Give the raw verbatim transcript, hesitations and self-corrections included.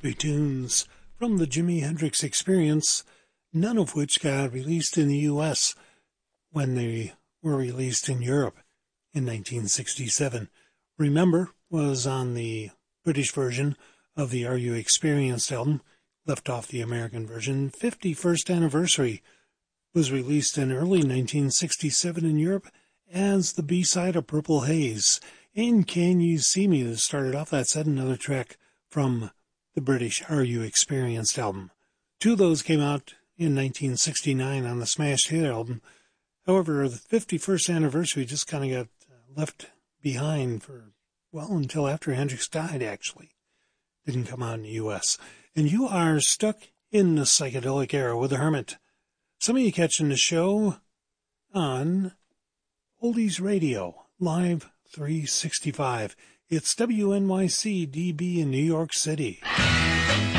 Three tunes from the Jimi Hendrix Experience, none of which got released in the U S when they were released in Europe in nineteen sixty-seven. Remember was on the British version of the Are You Experienced album, left off the American version. fifty-first Anniversary was released in early nineteen sixty-seven in Europe as the B-side of Purple Haze. And Can You See Me that started off that set, another track from the British Are You Experienced album. Two of those came out in nineteen sixty-nine on the smash hit album. However, the fifty-first Anniversary just kind of got left behind for, well, until after Hendrix died, actually. Didn't come out in the U S. And you are stuck in the psychedelic era with the Hermit. Some of you catching the show on Oldies Radio, Live three sixty-five. It's W N Y C D B in New York City.